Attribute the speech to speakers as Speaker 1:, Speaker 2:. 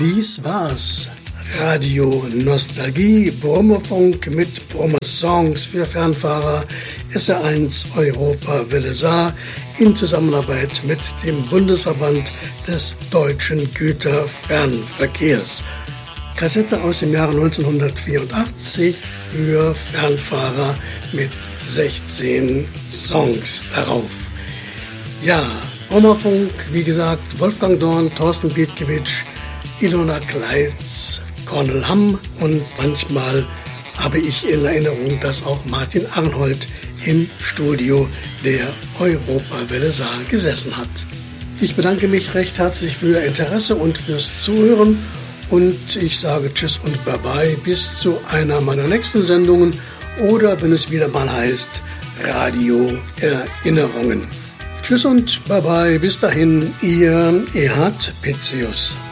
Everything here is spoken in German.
Speaker 1: Dies war's. Radio Nostalgie, Brummerfunk mit Brummer-Songs für Fernfahrer, SR1 Europa Welle Saar in Zusammenarbeit mit dem Bundesverband des Deutschen Güterfernverkehrs. Kassette aus dem Jahre 1984 für Fernfahrer mit 16 Songs darauf. Ja, Brummerfunk, wie gesagt, Wolfgang Dorn, Thorsten Bietkiewicz, Ilona Kleitz, Cornel Hamm und manchmal habe ich in Erinnerung, dass auch Martin Arnhold im Studio der Europawelle Saar gesessen hat. Ich bedanke mich recht herzlich für Ihr Interesse und fürs Zuhören und ich sage Tschüss und Bye-bye bis zu einer meiner nächsten Sendungen oder wenn es wieder mal heißt Radio Erinnerungen. Tschüss und Bye-bye, bis dahin, Ihr Erhard Pitzius.